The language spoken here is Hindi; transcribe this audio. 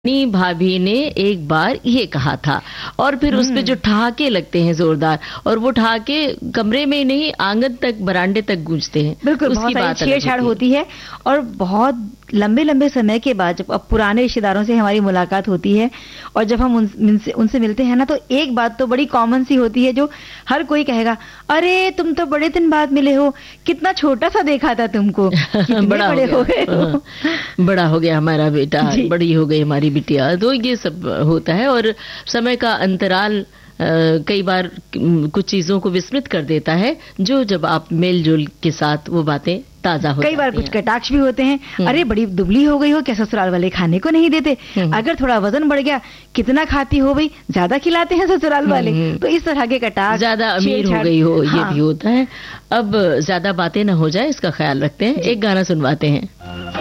अपनी भाभी ने एक बार ये कहा था और फिर उस पे जो ठहाके लगते हैं जोरदार, और वो ठहाके कमरे में नहीं आंगन तक, बरांडे तक गूंजते हैं। बिल्कुल, बहुत सारी छेड़छाड़ होती है और बहुत लंबे लंबे समय के बाद जब अब पुराने रिश्तेदारों से हमारी मुलाकात होती है और जब हम उनसे मिलते हैं ना, तो एक बात तो बड़ी कॉमन सी होती है जो हर कोई कहेगा, अरे तुम तो बड़े दिन बाद मिले हो, कितना छोटा सा देखा था तुमको, कितने बड़े हो गए हो। बड़ा हो गया हमारा बेटा, बड़ी हो गई हमारी बिटिया। तो ये सब होता है और समय का अंतराल कई बार कुछ चीजों को विस्मृत कर देता है, जो जब आप मेल जोल के साथ वो बातें ताजा हो कई बार कुछ कटाक्ष भी होते हैं, अरे बड़ी दुबली हो गई हो, क्या ससुराल वाले खाने को नहीं देते, अगर थोड़ा वजन बढ़ गया, कितना खाती हो भाई, ज्यादा खिलाते हैं ससुराल वाले। तो इस तरह के कटाक्ष, ज्यादा अमीर हो गई हो, ये भी होता है। अब ज्यादा बातें ना हो जाए, इसका ख्याल रखते हैं। एक गाना सुनवाते हैं।